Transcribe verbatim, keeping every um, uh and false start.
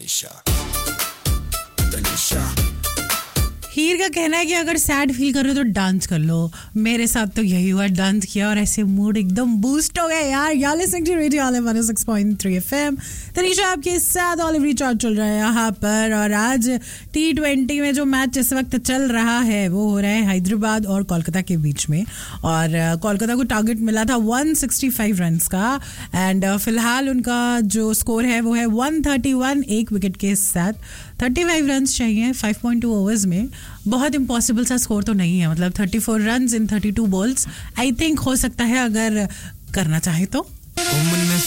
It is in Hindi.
तनिषा तनिषा हीर का कहना है कि अगर सैड फील कर रहे हो तो डांस कर लो. मेरे साथ तो यही हुआ, डांस किया और ऐसे मूड एकदम बूस्ट हो गया यार. यार listening to radio olive one O six point three FM. Tanisha आपके साथ ऑलिव रिचार्ज चल रहा है यहाँ पर. और आज टी ट्वेंटी में जो मैच इस वक्त चल रहा है वो हो रहा है हैदराबाद और कोलकाता के बीच में. और कोलकाता को टारगेट मिला था वन सिक्सटी फाइव रन का एंड फिलहाल उनका जो स्कोर है वो है वन थर्टी वन, एक विकेट के साथ. थर्टी फाइव रन चाहिए फाइव पॉइंट टू ओवर्स में. बहुत इम्पॉसिबल सा स्कोर तो नहीं है, मतलब thirty four run in thirty two balls. I think हो सकता है अगर करना चाहे तो.